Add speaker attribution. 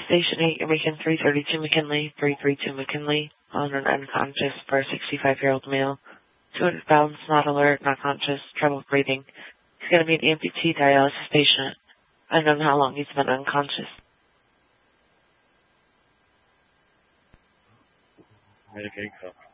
Speaker 1: Station 8, you're making 332 McKinley, 332 McKinley, on an unconscious for a 65-year-old male. 200 pounds, not alert, not conscious, trouble breathing. He's going to be an amputee dialysis patient. I don't know how long he's been unconscious.
Speaker 2: Medicaid cover.